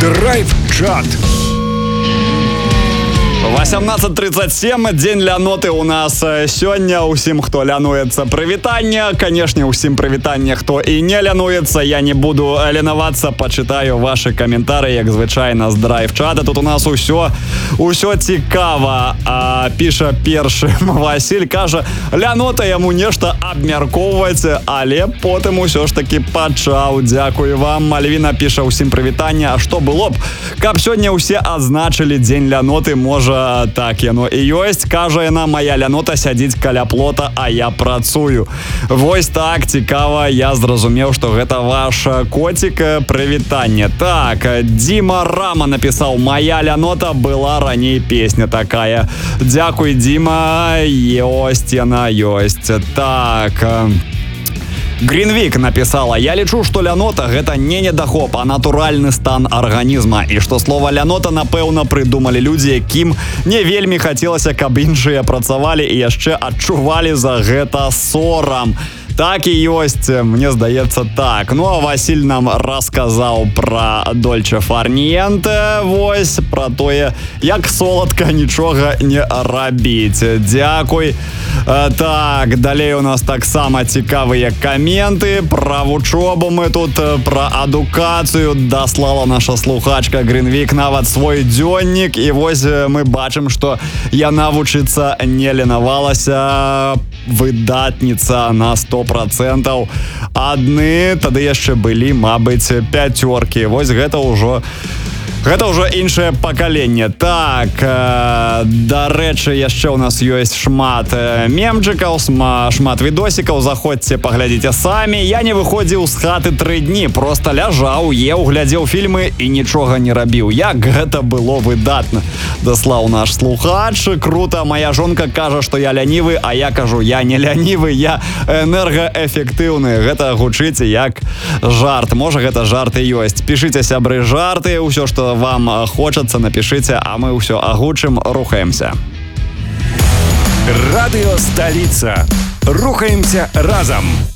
Драйв-чат. 18:37, дзень ляноты у нас сёння. Усім, хто лянуецца, прывітанне. Канешне, усім прывітанне, хто і не лянуецца. Я не буду ленавацца, пачытаю ваши каментары, як звычайна, з драйв-чата. Тут у нас усё цікава. Піша першы Васіль, кажа, лянота яму нешта абмяркоўваць, але потым усё ж таки пачаў. Дзякую вам. Мальвіна піша, усім прывітанне. А што было б, каб сёння ўсе адзначылі дзень ляноты? Можа, так яно і ёсць. Кажа яна, моя лянота сядзіць каля плота, а я працую. Вось так, цікава. Я зразумеў, што гэта ваш коцік. Прывітанне. Так, Дзіма Рама напісаў, моя лянота была раней песня такая. Дзякуй, Дзіма. Ёсць яна, ёсць. Так... Гринвик написала, я лічу, што лянота гэта не недахоп, а натуральны стан арганізма, і што слова лянота, напэўна, прыдумалі людзі, якім не вельмі хацелася, каб іншыя працавалі і яшчэ адчувалі за гэта сорам. Так і ёсць, мне здаецца так. Ну, а Васіль нам расказаў пра Дольче Фарніенте, вось, пра тое, як соладка нічога не рабіць. Дзякуй. Так, далей у нас таксама цікавыя каменты пра вучобу. Мы тут пра адукацыю даслала наша слухачка Гринвик нават свой дзённік, і вось мы бачым, што яна вучыцца не ленавалася, выдатніца на 100%. Адны тады яшчэ былі, мабыць, пяцёркі. Вось гэта ўжо іншае пакаленне. Так, дарэчы, яшчэ ў нас ёсць шмат мемчыкаў, шмат відосікаў. Заходзьце, паглядзіце самі. Я не выходзіў з хаты 3 дні, проста ляжаў, еў, глядзеў фільмы і нічога не рабіў. Як гэта было выдатна, даслаў наш слухач. Круто. Моя жонка кажа, што я лянівы, а я кажу, я не лянівы, я энергаэфектыўны. Гэта гучыць як жарт. Можа, гэта жарт і ёсць. Пішыце, сябры, жарты, ўсё, што вам хочацца, напишите, а мы ўсё агучым, рухаемся. Радио Столица. Рухаемся разом.